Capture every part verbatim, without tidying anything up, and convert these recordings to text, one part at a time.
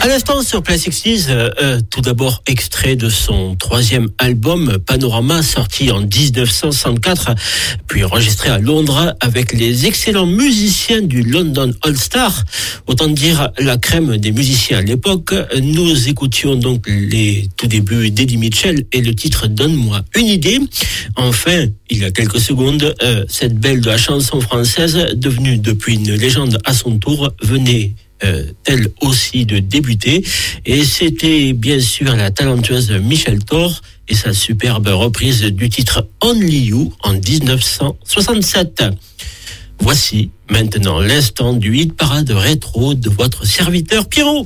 À l'instant sur Play soixante, euh, euh, tout d'abord extrait de son troisième album Panorama, sorti en dix-neuf cent soixante-quatre, puis enregistré à Londres avec les excellents musiciens du London All Star. Autant dire la crème des musiciens à l'époque. Nous écoutions donc les tout débuts d'Eddie Mitchell et le titre Donne-moi une idée. Enfin, il y a quelques secondes, euh, cette belle de la chanson française, devenue depuis une légende à son tour, venait Euh, elle aussi de débuter, et c'était bien sûr la talentueuse Michel Thor et sa superbe reprise du titre Only You en dix-neuf cent soixante-sept. Voici maintenant l'instant du hit parade rétro de votre serviteur Pierrot.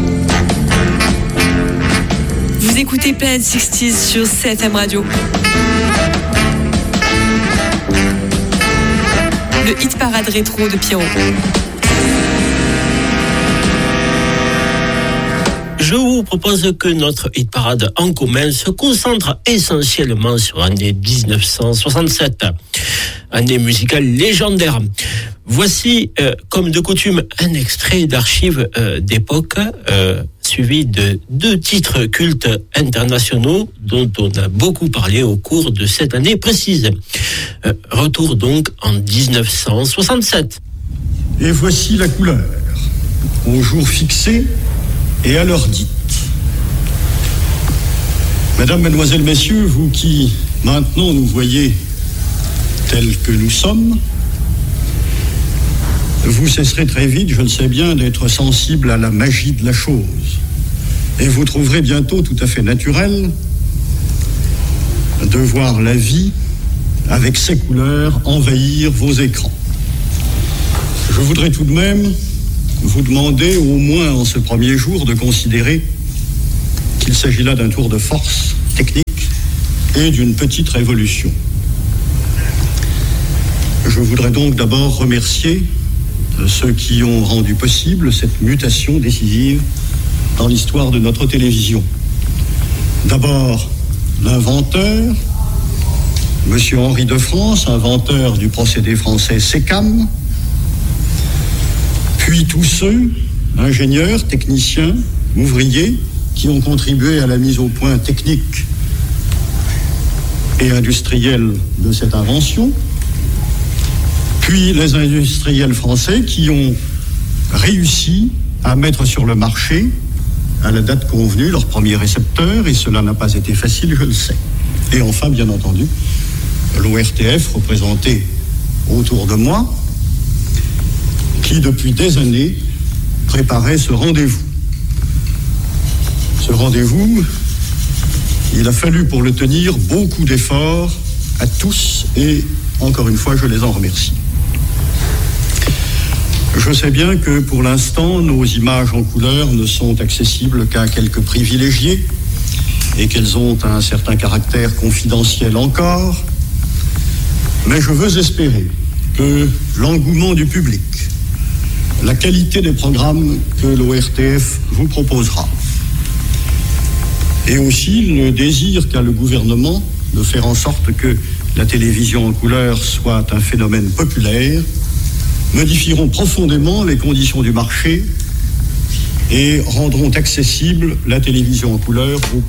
Vous écoutez Planet soixante sur sept M Radio. Le hit parade rétro de Pierrot. Je vous propose que notre hit parade en commun se concentre essentiellement sur l'année dix-neuf cent soixante-sept, année musicale légendaire. Voici, euh, comme de coutume, un extrait d'archives euh, d'époque, euh, suivi de deux titres cultes internationaux dont on a beaucoup parlé au cours de cette année précise. Euh, retour donc en dix-neuf cent soixante-sept. Et voici la couleur, au jour fixé et à l'heure dite. Mesdames, Mesdemoiselles, Messieurs, vous qui maintenant nous voyez tels que nous sommes, vous cesserez très vite, je le sais bien, d'être sensible à la magie de la chose. Et vous trouverez bientôt tout à fait naturel de voir la vie, avec ses couleurs, envahir vos écrans. Je voudrais tout de même vous demander, au moins en ce premier jour, de considérer qu'il s'agit là d'un tour de force technique et d'une petite révolution. Je voudrais donc d'abord remercier ceux qui ont rendu possible cette mutation décisive dans l'histoire de notre télévision. D'abord, l'inventeur, Monsieur Henri de France, inventeur du procédé français SECAM, puis tous ceux, ingénieurs, techniciens, ouvriers, qui ont contribué à la mise au point technique et industrielle de cette invention, puis les industriels français qui ont réussi à mettre sur le marché, à la date convenue, leur premier récepteur, et cela n'a pas été facile, je le sais. Et enfin, bien entendu, l'O R T F, représenté autour de moi, qui depuis des années préparait ce rendez-vous. Ce rendez-vous, il a fallu pour le tenir beaucoup d'efforts à tous, et encore une fois, je les en remercie. Je sais bien que pour l'instant, nos images en couleur ne sont accessibles qu'à quelques privilégiés et qu'elles ont un certain caractère confidentiel encore, mais je veux espérer que l'engouement du public, la qualité des programmes que l'O R T F vous proposera, et aussi le désir qu'a le gouvernement de faire en sorte que la télévision en couleur soit un phénomène populaire, modifieront profondément les conditions du marché et rendront accessible la télévision en couleur au